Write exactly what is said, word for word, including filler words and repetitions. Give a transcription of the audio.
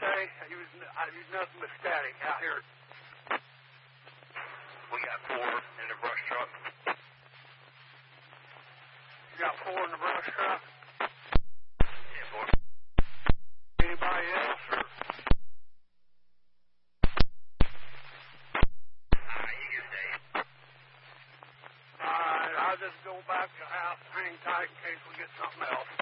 say? He was, I, he was nothing but static out here. We got four in the brush truck. You got four in the brush truck? Yeah, four. Anybody else? Or? Ah, you can stay. All right, I'll just go back to the house and hang tight in case we get something else.